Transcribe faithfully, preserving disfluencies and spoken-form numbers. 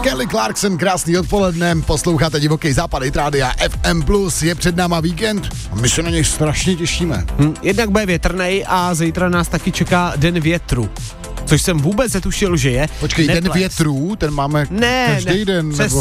Kelly Clarkson, krásný odpoledne, posloucháte Divoký západ Hit Rádia F M plus, je před náma víkend a my se na něj strašně těšíme. Hm, jednak bude větrnej a zítra nás taky čeká Den větru. Což jsem vůbec netušil, že je. Počkej, Netflix. Den větrů, ten máme ne, každý ne, den. Přesně,